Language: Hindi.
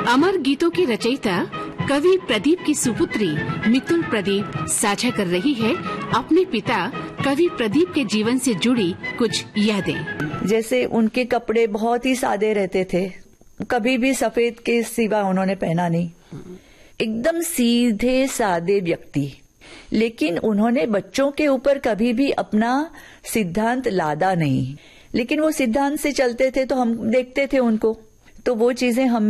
अमर गीतों की रचयिता कवि प्रदीप की सुपुत्री मितुल प्रदीप साझा कर रही है अपने पिता कवि प्रदीप के जीवन से जुड़ी कुछ यादें। जैसे उनके कपड़े बहुत ही सादे रहते थे, कभी भी सफेद के सिवा उन्होंने पहना नहीं, एकदम सीधे सादे व्यक्ति। लेकिन उन्होंने बच्चों के ऊपर कभी भी अपना सिद्धांत लादा नहीं, लेकिन वो सिद्धांत से चलते थे तो हम देखते थे उनको, तो वो चीजें हम